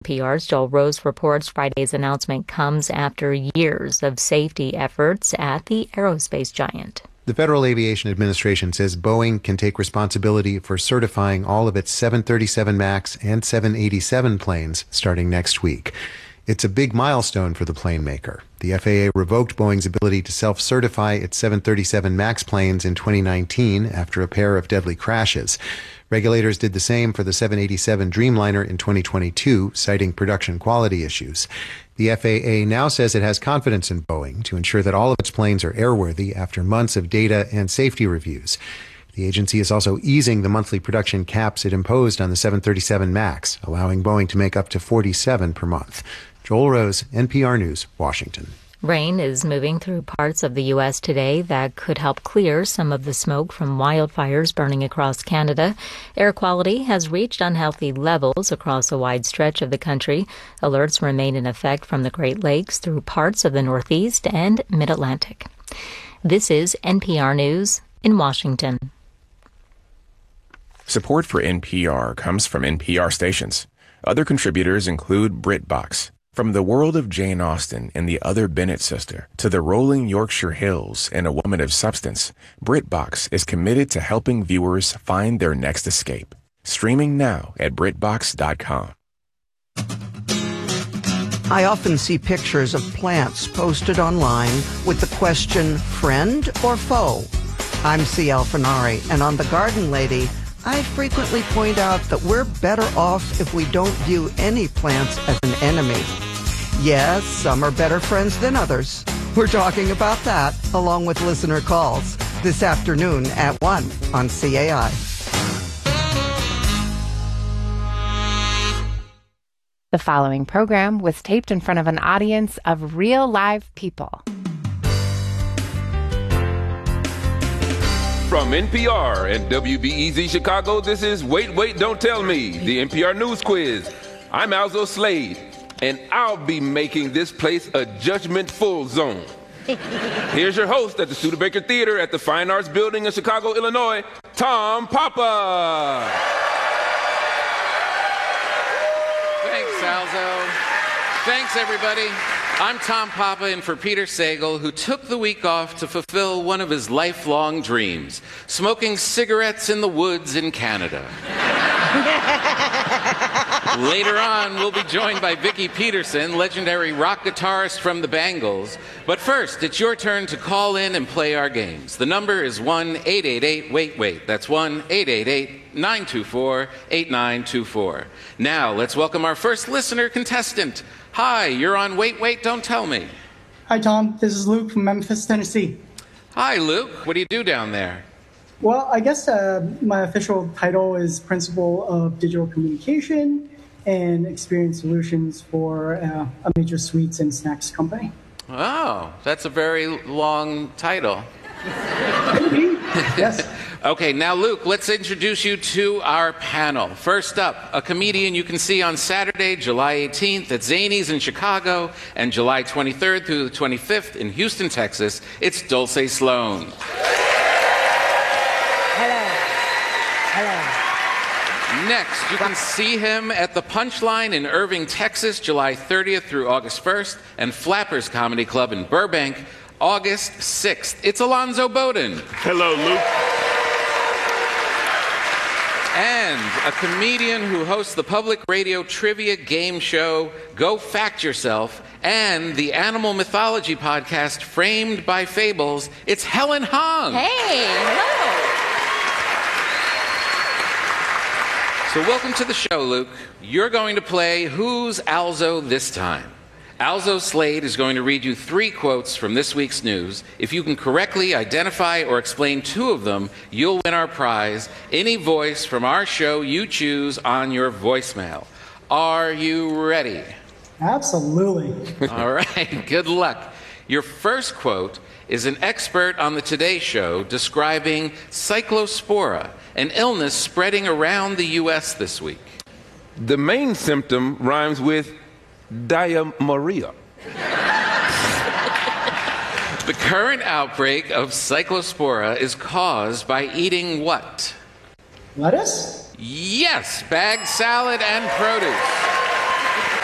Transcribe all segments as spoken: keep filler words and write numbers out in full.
P R's Joel Rose reports Friday's announcement comes after years of safety efforts at the aerospace giant. The Federal Aviation Administration says Boeing can take responsibility for certifying all of its seven thirty-seven MAX and seven eighty-seven planes starting next week. It's a big milestone for the plane maker. The F A A revoked Boeing's ability to self-certify its seven thirty-seven MAX planes in twenty nineteen after a pair of deadly crashes. Regulators did the same for the seven eighty-seven Dreamliner in twenty twenty-two, citing production quality issues. The F A A now says it has confidence in Boeing to ensure that all of its planes are airworthy after months of data and safety reviews. The agency is also easing the monthly production caps it imposed on the seven thirty-seven MAX, allowing Boeing to make up to forty-seven per month. Joel Rose, N P R News, Washington. Rain is moving through parts of the U S today that could help clear some of the smoke from wildfires burning across Canada. Air quality has reached unhealthy levels across a wide stretch of the country. Alerts remain in effect from the Great Lakes through parts of the Northeast and Mid-Atlantic. This is N P R News in Washington. Support for N P R comes from N P R stations. Other contributors include BritBox. From the world of Jane Austen and the other Bennett sister to the rolling Yorkshire Hills and A Woman of Substance, BritBox is committed to helping viewers find their next escape. Streaming now at Brit Box dot com. I often see pictures of plants posted online with the question, friend or foe? I'm C. Alfinari, and on The Garden Lady, I frequently point out that we're better off if we don't view any plants as an enemy. Yes, some are better friends than others. We're talking about that, along with listener calls, this afternoon at one on C A I. The following program was taped in front of an audience of real live people. From N P R and W B E Z Chicago, this is Wait, Wait, Don't Tell Me, the N P R News Quiz. I'm Alzo Slade, and I'll be making this place a judgment-full zone. Here's your host at the Studebaker Theater at the Fine Arts Building in Chicago, Illinois, Tom Papa. Thanks, Alzo. Thanks, everybody. I'm Tom Papa in for Peter Sagal, who took the week off to fulfill one of his lifelong dreams, smoking cigarettes in the woods in Canada. Later on, we'll be joined by Vicki Peterson, legendary rock guitarist from the Bangles. But first, it's your turn to call in and play our games. The number is one eight eight eight wait wait. That's one eight eight eight nine two four eight nine two four. Now, let's welcome our first listener contestant. Hi, you're on Wait, Wait, Don't Tell Me. Hi, Tom. This is Luke from Memphis, Tennessee. Hi, Luke. What do you do down there? Well, I guess uh, my official title is Principal of Digital Communication and Experience Solutions for uh, a major sweets and snacks company. Oh, that's a very long title. Yes. Okay, now, Luke, let's introduce you to our panel. First up, a comedian you can see on Saturday, July eighteenth at Zanies in Chicago, and July twenty-third through the twenty-fifth in Houston, Texas. It's Dulce Sloan. Hello. Hello. Next, you can see him at the Punchline in Irving, Texas, July thirtieth through August first, and Flappers Comedy Club in Burbank, August sixth. It's Alonzo Bowden. Hello, Luke. And a comedian who hosts the public radio trivia game show Go Fact Yourself and the animal mythology podcast Framed by Fables, it's Helen Hong. Hey, hello. So welcome to the show, Luke. You're going to play Who's Alzo this time? Alzo Slade is going to read you three quotes from this week's news. If you can correctly identify or explain two of them, you'll win our prize. Any voice from our show you choose on your voicemail. Are you ready? Absolutely. All right, good luck. Your first quote is an expert on the Today Show describing cyclospora, an illness spreading around the U S this week. The main symptom rhymes with diarrhea. The current outbreak of cyclospora is caused by eating what? Lettuce? Yes, bagged salad and produce.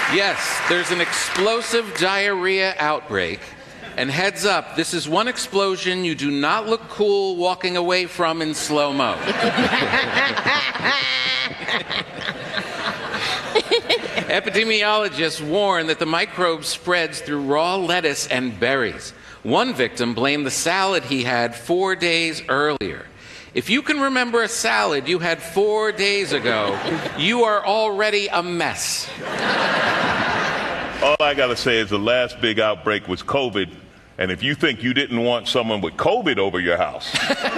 Yes, there's an explosive diarrhea outbreak. And heads up, this is one explosion you do not look cool walking away from in slow-mo. Epidemiologists warn that the microbe spreads through raw lettuce and berries. One victim blamed the salad he had four days earlier. If you can remember a salad you had four days ago, you are already a mess. All I gotta say is the last big outbreak was COVID, and if you think you didn't want someone with COVID over your house.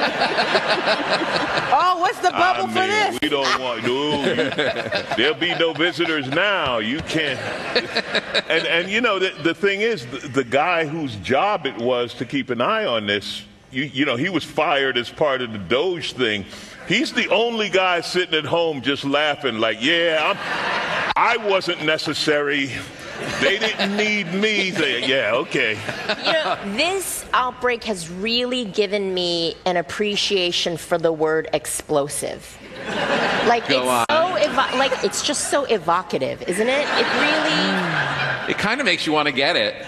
Oh, what's the bubble I for mean, this? We don't want, no, you, there'll be no visitors now. You can't. And, and you know, the, the thing is, the, the guy whose job it was to keep an eye on this, you, you know, he was fired as part of the Doge thing. He's the only guy sitting at home just laughing like, yeah, I'm, I wasn't necessary. They didn't need me. They, yeah, okay. You know, this outbreak has really given me an appreciation for the word explosive. Like Go it's on. so evo- like it's just so evocative, isn't it? It really. It kind of makes you want to get it.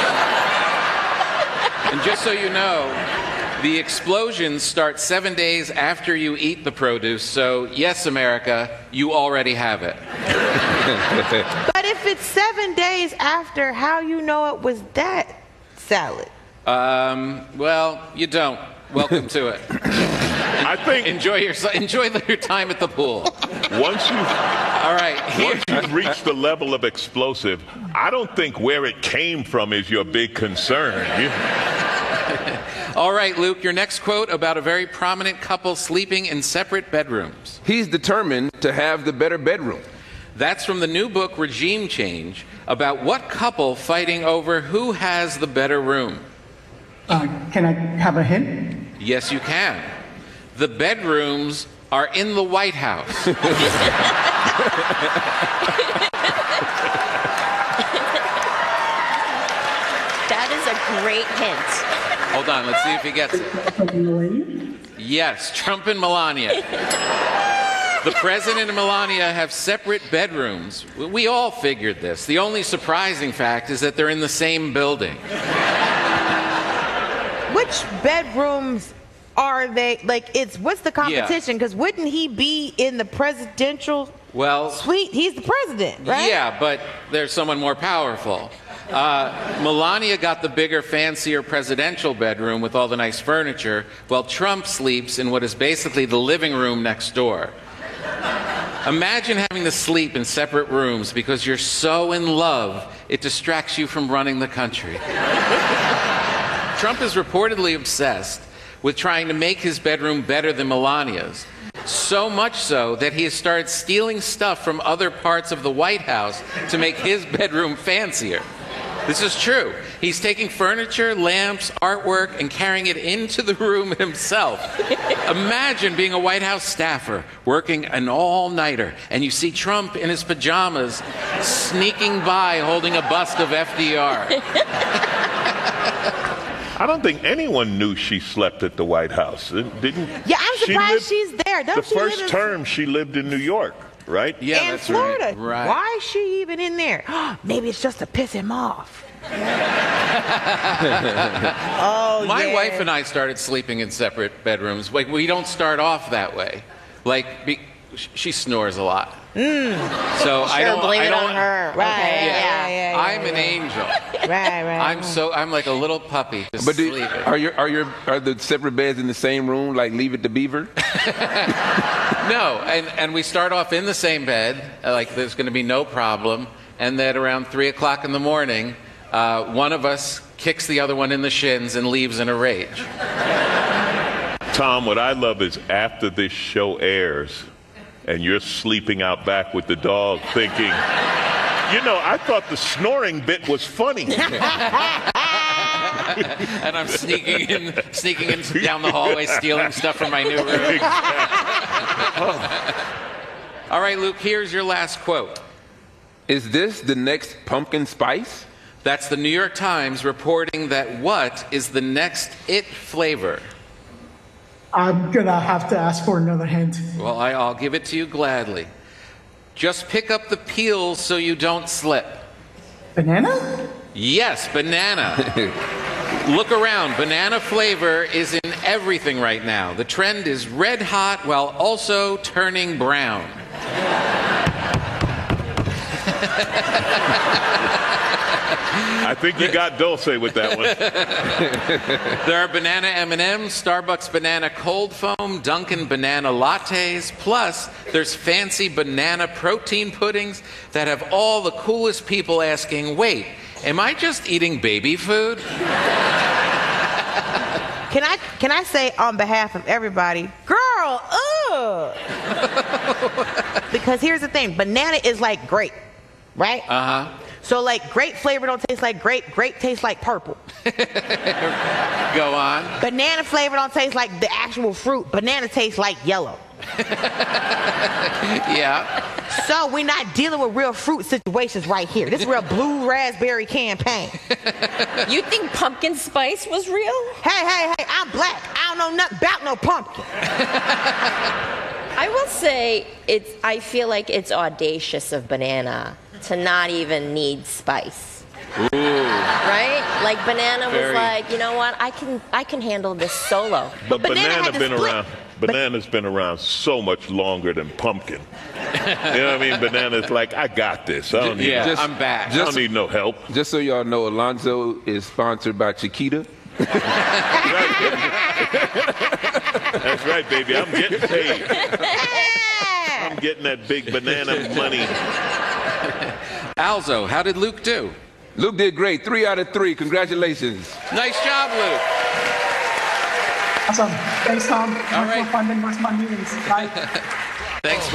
And just so you know, the explosions start seven days after you eat the produce. So, yes, America, you already have it. But if it's seven days after, how you know it was that salad? Um, well, you don't. Welcome to it. I think enjoy your enjoy your time at the pool. Once you, all right, once you've reached the level of explosive, I don't think where it came from is your big concern. You, All right, Luke, your next quote about a very prominent couple sleeping in separate bedrooms. He's determined to have the better bedroom. That's from the new book, Regime Change, about what couple fighting over who has the better room. Uh, can I have a hint? Yes, you can. The bedrooms are in the White House. That is a great hint. Hold on, let's see if he gets it. Yes, Trump and Melania. The president and Melania have separate bedrooms. We all figured this. The only surprising fact is that they're in the same building. Which bedrooms are they? Like, it's what's the competition? Because wouldn't he be in the presidential well, suite? He's the president, right? Yeah, but there's someone more powerful. Uh, Melania got the bigger, fancier presidential bedroom with all the nice furniture, while Trump sleeps in what is basically the living room next door. Imagine having to sleep in separate rooms because you're so in love, it distracts you from running the country. Trump is reportedly obsessed with trying to make his bedroom better than Melania's. So much so that he has started stealing stuff from other parts of the White House to make his bedroom fancier. This is true. He's taking furniture, lamps, artwork, and carrying it into the room himself. Imagine being a White House staffer, working an all-nighter, and you see Trump in his pajamas sneaking by holding a bust of F D R. I don't think anyone knew she slept at the White House. Didn't? Yeah, I'm she surprised lived, she's there. Don't the she first live in, term she lived in New York, right? Yeah, in that's Florida. right. Right. Why is she even in there? Maybe it's just to piss him off. Oh, My yeah. wife and I started sleeping in separate bedrooms. Like, we don't start off that way. Like, be, she snores a lot. Mm. So I Sure, don't. blame I it don't, on her. Right, Okay, yeah, yeah. yeah, yeah, I'm yeah. an angel. Right, right. I'm so. I'm like a little puppy just But do, sleeping. are your are your are the separate beds in the same room, like Leave It to Beaver? No, and and we start off in the same bed. Like, there's going to be no problem. And then around three o'clock in the morning, uh, one of us kicks the other one in the shins and leaves in a rage. Tom, what I love is after this show airs, and you're sleeping out back with the dog thinking, you know, I thought the snoring bit was funny. And I'm sneaking in, sneaking in down the hallway, stealing stuff from my new room. All right, Luke, here's your last quote. Is this the next pumpkin spice? That's the New York Times reporting that what is the next it flavor? I'm gonna have to ask for another hint. Well, I, I'll give it to you gladly. Just pick up the peels so you don't slip. Banana? Yes, banana. Look around. Banana flavor is in everything right now. The trend is red hot while also turning brown. I think you got Dulce with that one. There are banana M and M's, Starbucks banana cold foam, Dunkin' banana lattes, plus there's fancy banana protein puddings that have all the coolest people asking, wait, am I just eating baby food? Can I can I say on behalf of everybody, girl, ugh. Because here's the thing, banana is like grape, right? Uh-huh. So like grape flavor don't taste like grape, grape tastes like purple. Go on. Banana flavor don't taste like the actual fruit. Banana tastes like yellow. Yeah. So we're not dealing with real fruit situations right here. This is real blue raspberry campaign. You think pumpkin spice was real? Hey, hey, hey, I'm black. I don't know nothing about no pumpkin. I will say it's I feel like it's audacious of banana to not even need spice. Ooh. Right? Like banana Very. was like, you know what? I can I can handle this solo. But, But banana banana had to been split. around. Banana's been around so much longer than pumpkin. You know what I mean? Banana's like, I got this. I don't need, Yeah, Just- I'm back. I don't need no help. Just so y'all know, Alonzo is sponsored by Chiquita. That's right, baby. I'm getting paid. I'm getting that big banana money. Alzo, how did Luke do? Luke did great. Three out of three. Congratulations. Nice job, Luke. Awesome. Thanks, Tom. All Much right. more fun than most of my meetings. Bye. Thanks.